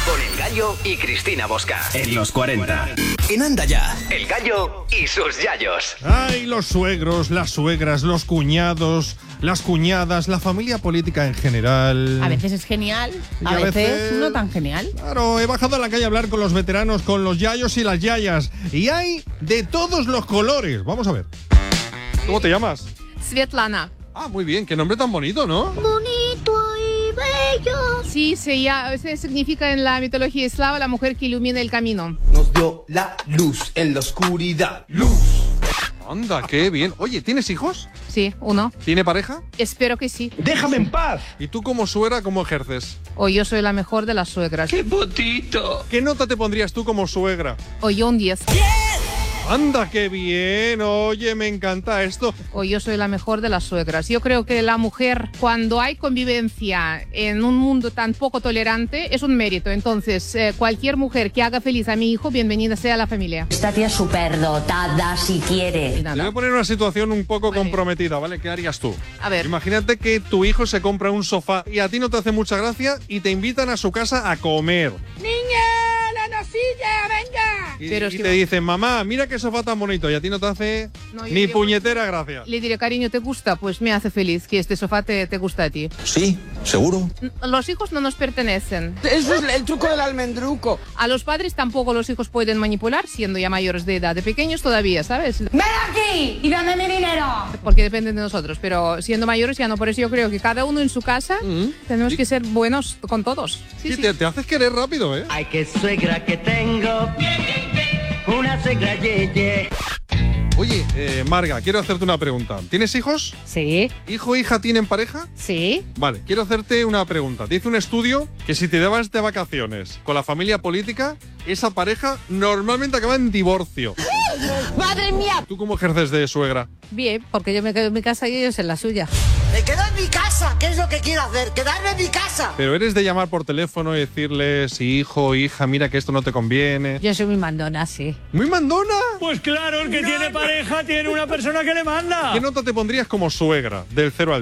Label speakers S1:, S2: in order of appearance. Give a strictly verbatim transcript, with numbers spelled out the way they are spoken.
S1: Con El Gallo y Cristina Bosca. En los cuarenta. En Anda Ya, El Gallo y sus yayos.
S2: Ay, los suegros, las suegras, los cuñados, las cuñadas, la familia política en general.
S3: A veces es genial, a,
S2: a
S3: veces,
S2: veces
S3: no tan genial.
S2: Claro, he bajado a la calle a hablar con los veteranos, con los yayos y las yayas. Y hay de todos los colores. Vamos a ver. ¿Cómo te llamas?
S4: Svetlana.
S2: Ah, muy bien. Qué nombre tan bonito, ¿no?
S5: Bonito y bello.
S4: Sí, se, ya, se significa en la mitología eslava la mujer que ilumina el camino.
S6: Nos dio la luz en la oscuridad. ¡Luz!
S2: Anda, qué bien. Oye, ¿tienes hijos?
S4: Sí, uno.
S2: ¿Tiene pareja?
S4: Espero que sí.
S6: ¡Déjame en paz!
S2: ¿Y tú como suegra cómo ejerces?
S4: O yo soy la mejor de las suegras.
S6: ¡Qué potito!
S2: ¿Qué nota te pondrías tú como suegra?
S4: O yo un diez.
S2: ¡Anda, qué bien! Oye, me encanta esto.
S4: O yo soy la mejor de las suegras. Yo creo que la mujer, cuando hay convivencia en un mundo tan poco tolerante, es un mérito. Entonces, eh, cualquier mujer que haga feliz a mi hijo, bienvenida sea a la familia.
S5: Esta tía es superdotada si quiere.
S4: Y nada.
S2: Te voy a poner una situación un poco
S4: Vale.
S2: comprometida, ¿vale? ¿Qué harías tú?
S4: A ver.
S2: Imagínate que tu hijo se compra un sofá y a ti no te hace mucha gracia y te invitan a su casa a comer. Y,
S4: Pero
S2: y
S4: es que-
S2: te dicen, mamá, mira qué sofá tan bonito, y a ti no te hace
S4: No, yo
S2: ni
S4: digo-
S2: puñetera gracia.
S4: Le diré, cariño, ¿te gusta? Pues me hace feliz que este sofá te, te gusta a ti.
S6: Sí, seguro.
S4: N- Los hijos no nos pertenecen.
S7: Eso es el truco del almendruco.
S4: A los padres tampoco los hijos pueden manipular, siendo ya mayores de edad. De pequeños todavía, ¿sabes?
S5: ¡Ven aquí y dame mi dinero!
S4: Porque dependen de nosotros. Pero siendo mayores ya no. Por eso yo creo que cada uno en su casa tenemos que ser buenos con todos. Sí,
S2: Sí,
S4: sí.
S2: Te, te haces querer rápido, ¿eh?
S8: Ay, qué suegra que tengo, una suegra yeye.
S2: Oye, eh, Marga, quiero hacerte una pregunta. ¿Tienes hijos?
S3: Sí,
S2: ¿Hijo o hija tienen pareja?
S3: sí.
S2: Vale, quiero hacerte una pregunta. Dice un estudio que si te dabas de vacaciones con la familia política, esa pareja normalmente acaba en divorcio.
S3: ¡Madre mía!
S2: ¿Tú cómo ejerces de suegra?
S3: Bien, porque yo me quedo en mi casa y ellos en la suya.
S7: Me quedo en mi casa. ¿Qué es lo que quiero hacer? Quedarme en mi casa.
S2: Pero eres de llamar por teléfono y decirles, hijo o hija, mira que esto no te conviene.
S3: Yo soy muy mandona, sí.
S2: ¿Muy mandona?
S9: Pues claro, el que tiene pareja tiene una persona que le manda.
S2: ¿Qué nota te pondrías como suegra del cero al